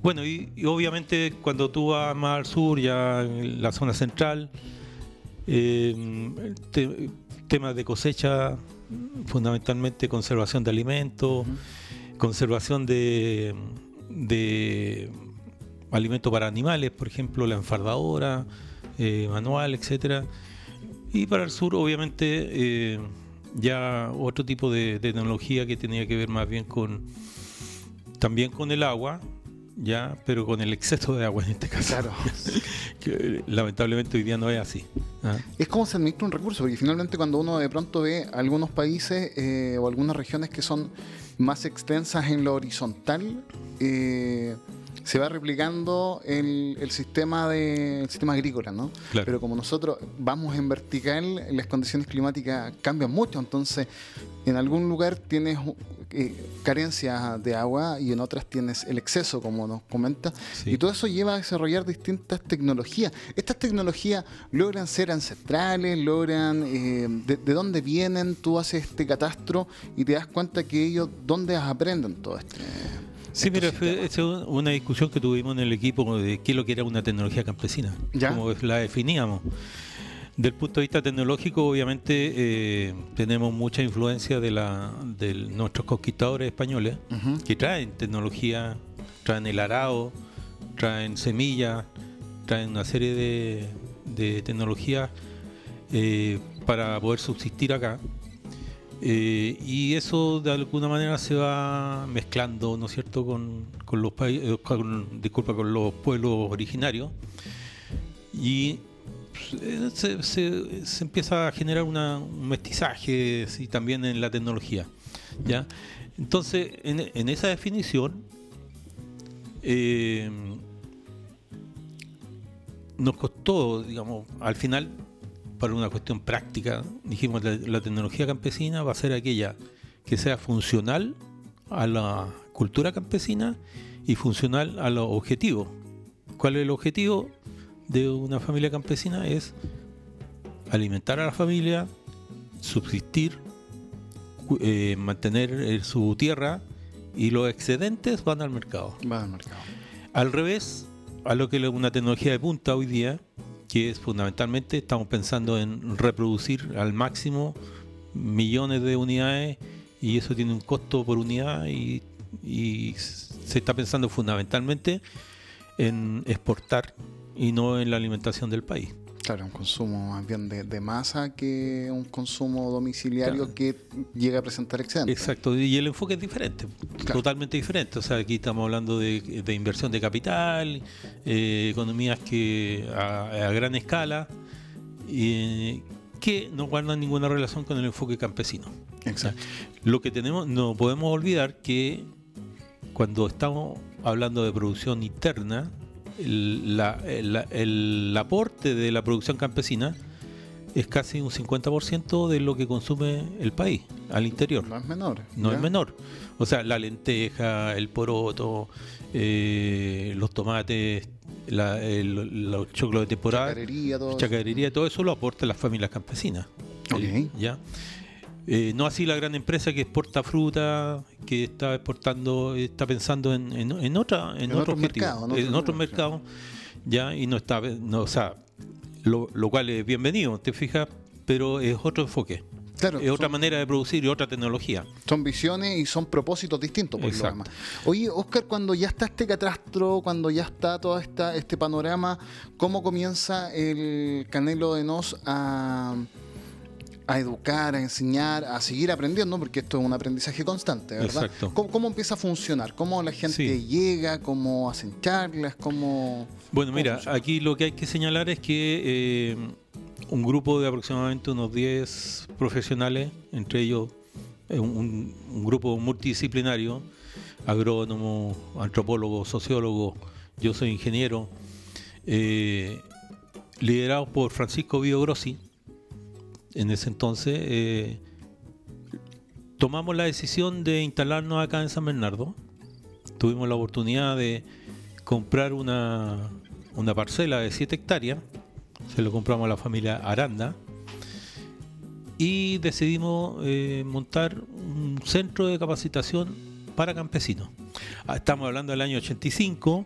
Bueno, y obviamente cuando tú vas más al sur, ya en la zona central, temas de cosecha, fundamentalmente conservación de alimentos, conservación de alimentos para animales, por ejemplo, la enfardadora, manual, etcétera. Y para el sur, obviamente, ya otro tipo de tecnología que tenía que ver más bien también con el agua, ya, pero con el exceso de agua en este caso. Claro. Que lamentablemente hoy día no es así. ¿Ah? Es como se administra un recurso, porque finalmente cuando uno de pronto ve algunos países o algunas regiones que son más extensas en lo horizontal, se va replicando el sistema agrícola, ¿no? Claro. Pero como nosotros vamos en vertical, las condiciones climáticas cambian mucho, entonces en algún lugar tienes carencia de agua y en otras tienes el exceso, como nos comenta, Sí. y todo eso lleva a desarrollar distintas tecnologías. Estas tecnologías logran ser ancestrales, logran de dónde vienen. Tú haces este catastro y te das cuenta que ellos dónde aprenden todo esto. Sí, mira, esa es una discusión que tuvimos en el equipo de qué es lo que era una tecnología campesina, ¿Ya? cómo la definíamos. Del punto de vista tecnológico, obviamente tenemos mucha influencia de nuestros conquistadores españoles, que traen tecnología, traen el arado, traen semillas, traen una serie de tecnologías para poder subsistir acá. Y eso de alguna manera se va mezclando, ¿no es cierto?, con los países, con los pueblos originarios, y se empieza a generar un mestizaje, sí, también en la tecnología, ¿ya? Entonces, en esa definición nos costó, digamos, al final, para una cuestión práctica, dijimos la tecnología campesina va a ser aquella que sea funcional a la cultura campesina y funcional a los objetivos. ¿Cuál es el objetivo de una familia campesina? Es alimentar a la familia, subsistir, mantener su tierra, y los excedentes van al mercado. Va al mercado. Al revés, a lo que es una tecnología de punta hoy día, que es fundamentalmente, estamos pensando en reproducir al máximo millones de unidades, y eso tiene un costo por unidad, y se está pensando fundamentalmente en exportar y no en la alimentación del país. Claro, un consumo más bien de masa que un consumo domiciliario, claro, que llega a presentar excedentes. Exacto, y el enfoque es diferente, claro, totalmente diferente. O sea, aquí estamos hablando de inversión de capital, economías que a gran escala, que no guardan ninguna relación con el enfoque campesino. Exacto. Lo que tenemos, no podemos olvidar que cuando estamos hablando de producción interna, el aporte de la producción campesina es casi un 50% de lo que consume el país al interior. No es menor. No es menor. O sea, la lenteja, el poroto, los tomates, los choclos de temporada, chacarería, todo eso lo aportan las familias campesinas. Okay. ¿Ya? No así la gran empresa que exporta fruta, que está exportando, está pensando en otro objetivo, en otro mercado, ya, y no está, o sea, lo cual es bienvenido, te fijas, pero es otro enfoque. Claro, es otra manera de producir y otra tecnología. Son visiones y son propósitos distintos, por lo demás. Oye, Oscar, cuando ya está este catastro, cuando ya está todo este panorama, ¿cómo comienza el Canelo de Nos a educar, a enseñar, a seguir aprendiendo? Porque esto es un aprendizaje constante, ¿verdad? Exacto. ¿Cómo empieza a funcionar? ¿Cómo la gente llega? ¿Cómo hacen charlas? Bueno, mira, aquí lo que hay que señalar es que un grupo de aproximadamente unos 10 profesionales, entre ellos un grupo multidisciplinario, agrónomo, antropólogo, sociólogo, yo soy ingeniero, liderados por Francisco Villagrossi. En ese entonces tomamos la decisión de instalarnos acá en San Bernardo. Tuvimos la oportunidad de comprar una parcela de 7 hectáreas. Se lo compramos a la familia Aranda y decidimos montar un centro de capacitación para campesinos. Estamos hablando del año 85,